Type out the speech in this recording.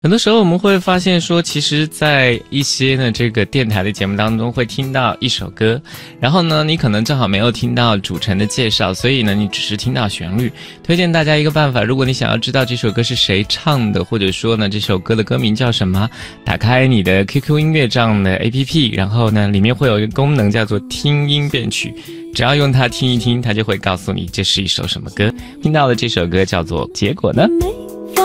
很多时候我们会发现说，其实在一些呢这个电台的节目当中会听到一首歌，然后呢你可能正好没有听到主持人的介绍，所以呢你只是听到旋律。推荐大家一个办法，如果你想要知道这首歌是谁唱的，或者说呢这首歌的歌名叫什么，打开你的 QQ 音乐这样的 APP， 然后呢里面会有一个功能叫做听音辨曲，只要用它听一听，它就会告诉你这是一首什么歌。听到的这首歌叫做《结果呢》。